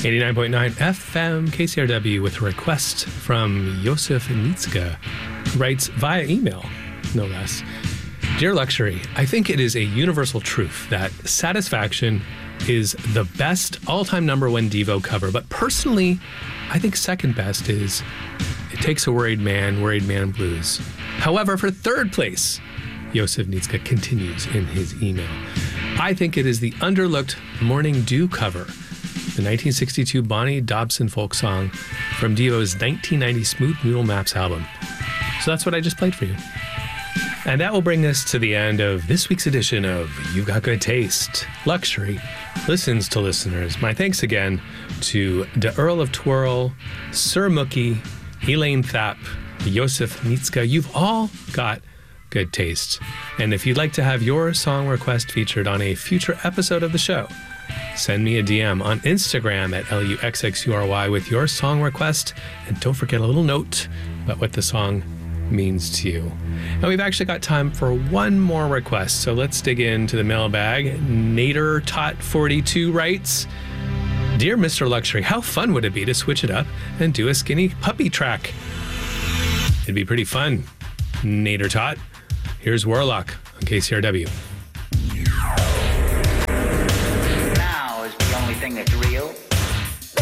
89.9 FM KCRW with a request from Josef Nitska, who writes via email, no less. Dear Luxury, I think it is a universal truth that Satisfaction is the best all-time number one Devo cover, but personally, I think second best is It Takes a Worried Man Blues. However, for third place, Josef Nitska continues in his email. I think it is the underlooked Morning Dew cover, the 1962 Bonnie Dobson folk song from Devo's 1990 Smooth Noodle Maps album. So that's what I just played for you. And that will bring us to the end of this week's edition of You've Got Good Taste. Luxury listens to listeners. My thanks again to the Earl of Twirl, Sir Mookie, Elaine Thapp, Josef Nitska. You've all got good taste. And if you'd like to have your song request featured on a future episode of the show, send me a DM on Instagram at LUXXURY with your song request. And don't forget a little note about what the song means to you. And we've actually got time for one more request. So let's dig into the mailbag. Nader Tot 42 writes, Dear Mr. Luxury, how fun would it be to switch it up and do a skinny puppy track? It'd be pretty fun. Nader Tot. Here's Warlock on KCRW.